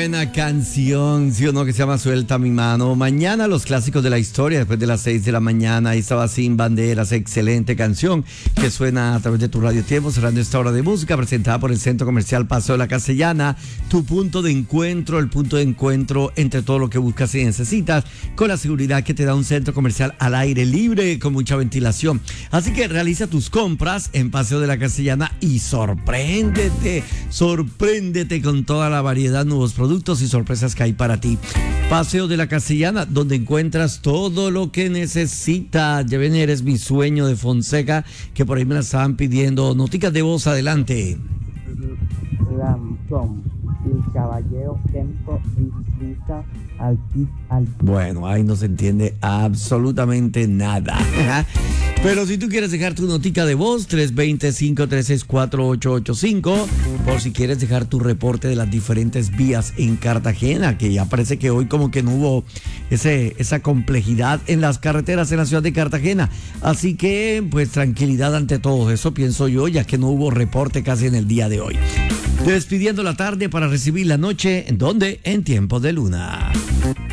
buena canción, ¿sí o no? Que se llama Suelta mi mano. Mañana los clásicos de la historia, después de las 6 de la mañana. Ahí estaba Sin Banderas, excelente canción que suena a través de tu Radio Tiempo, cerrando esta hora de música presentada por el Centro Comercial Paseo de la Castellana. Tu punto de encuentro, el punto de encuentro entre todo lo que buscas y necesitas, con la seguridad que te da un centro comercial al aire libre, con mucha ventilación. Así que realiza tus compras en Paseo de la Castellana y sorpréndete con toda la variedad, nuevos productos y sorpresas que hay para ti. Paseo de la Castellana, donde encuentras todo lo que necesitas. Ya ven, Eres mi sueño de Fonseca, que por ahí me la estaban pidiendo. Noticas de voz, adelante. El caballero Tempo Visa Bueno, ahí no se entiende absolutamente nada. Pero si tú quieres dejar tu notica de voz, 320-536-4885, por si quieres dejar tu reporte de las diferentes vías en Cartagena, que ya parece que hoy como que no hubo esa complejidad en las carreteras en la ciudad de Cartagena. Así que, pues, tranquilidad ante todo eso, pienso yo, ya que no hubo reporte casi en el día de hoy. Despidiendo la tarde para recibir la noche, ¿en dónde? En Tiempo de Luna.